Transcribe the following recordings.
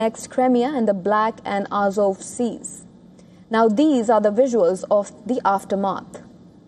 annexed Crimea and the Black and Azov Seas. Now these are the visuals of the aftermath.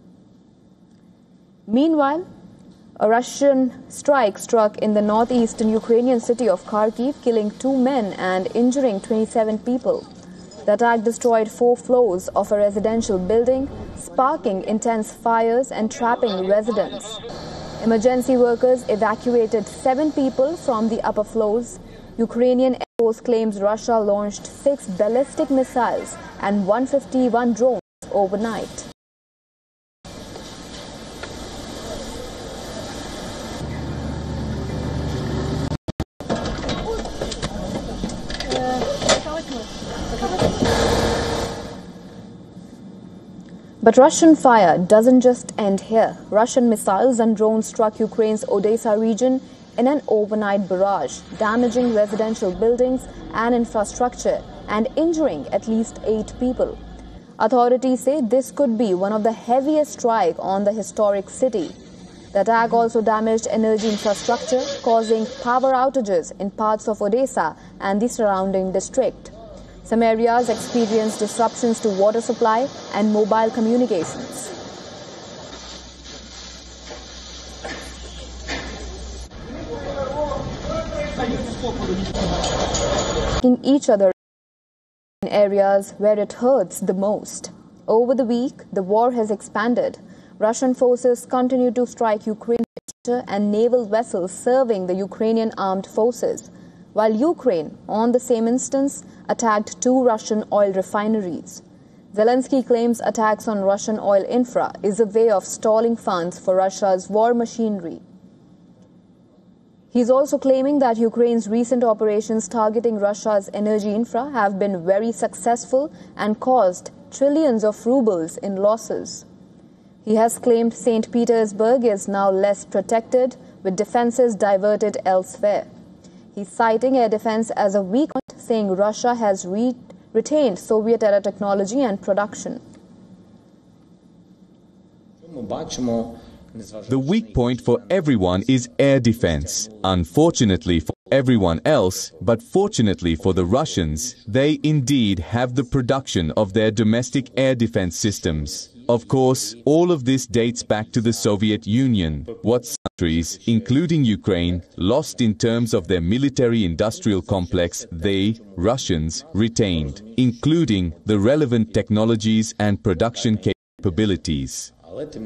Meanwhile, a Russian strike struck in the northeastern Ukrainian city of Kharkiv, killing 2 men and injuring 27 people. The attack destroyed 4 floors of a residential building, sparking intense fires and trapping residents. Emergency workers evacuated 7 people from the upper floors. Ukrainian Air Force claims Russia launched 6 ballistic missiles and 151 drones overnight. But Russian fire doesn't just end here. Russian missiles and drones struck Ukraine's Odessa region in an overnight barrage, damaging residential buildings and infrastructure and injuring at least 8 people. Authorities say this could be one of the heaviest strikes on the historic city. The attack also damaged energy infrastructure, causing power outages in parts of Odessa and the surrounding district. Some areas experienced disruptions to water supply and mobile communications. In each other in areas where it hurts the most. Over the week, the war has expanded. Russian forces continue to strike Ukraine and naval vessels serving the Ukrainian armed forces, while Ukraine, on the same instance, attacked 2 Russian oil refineries. Zelensky claims attacks on Russian oil infra is a way of stalling funds for Russia's war machinery. He's also claiming that Ukraine's recent operations targeting Russia's energy infra have been very successful and caused trillions of rubles in losses. He has claimed St. Petersburg is now less protected, with defenses diverted elsewhere. He's citing air defense as a weak point, saying Russia has retained Soviet-era technology and production. The weak point for everyone is air defense. Unfortunately for everyone else, but fortunately for the Russians, they indeed have the production of their domestic air defense systems. Of course, all of this dates back to the Soviet Union. What countries, including Ukraine, lost in terms of their military-industrial complex, they, Russians, retained, including the relevant technologies and production capabilities.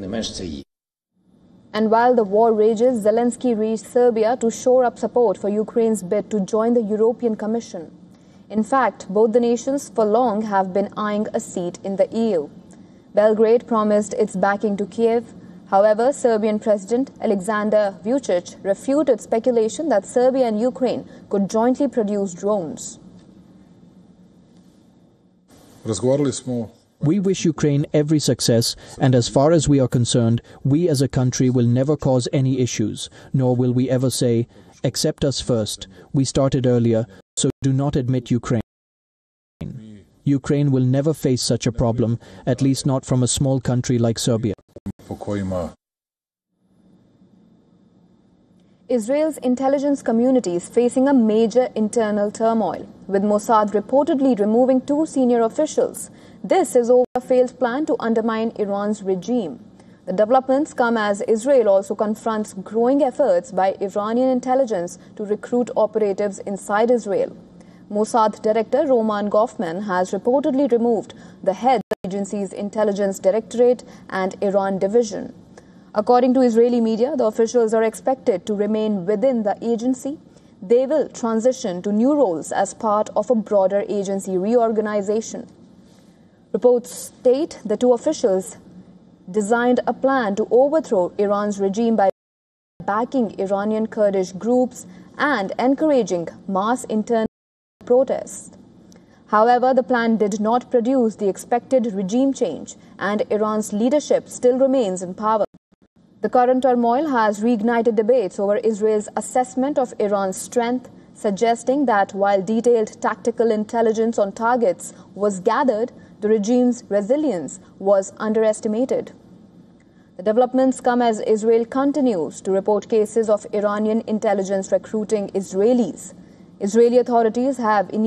And while the war rages, Zelensky reached Serbia to shore up support for Ukraine's bid to join the European Commission. In fact, both the nations for long have been eyeing a seat in the EU. Belgrade promised its backing to Kiev. However, Serbian President Alexander Vučić refuted speculation that Serbia and Ukraine could jointly produce drones. We wish Ukraine every success, and as far as we are concerned, we as a country will never cause any issues, nor will we ever say, accept us first. We started earlier, so do not admit Ukraine. Ukraine will never face such a problem, at least not from a small country like Serbia. Israel's intelligence community is facing a major internal turmoil, with Mossad reportedly removing 2 senior officials. This is over a failed plan to undermine Iran's regime. The developments come as Israel also confronts growing efforts by Iranian intelligence to recruit operatives inside Israel. Mossad Director Roman Goffman has reportedly removed the head of the agency's Intelligence Directorate and Iran Division. According to Israeli media, the officials are expected to remain within the agency. They will transition to new roles as part of a broader agency reorganization. Reports state the 2 officials designed a plan to overthrow Iran's regime by backing Iranian Kurdish groups and encouraging mass internal protests. However, the plan did not produce the expected regime change, and Iran's leadership still remains in power. The current turmoil has reignited debates over Israel's assessment of Iran's strength, suggesting that while detailed tactical intelligence on targets was gathered, the regime's resilience was underestimated. The developments come as Israel continues to report cases of Iranian intelligence recruiting Israelis. Israeli authorities have